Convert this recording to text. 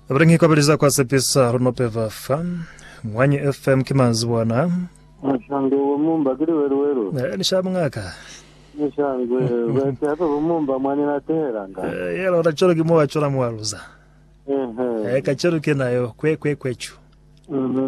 Abrangi kabaliza kwa sepisa runopeva fam. Mwanyi FM kimanzwana. Mshangwe wumumba kiri weru. Nishabu ngaka. Mshangwe wete hapa wumumba mwani natera nga. Yelo rachoro kimoa chola mwaruza. Kachoro kenayo kwechu.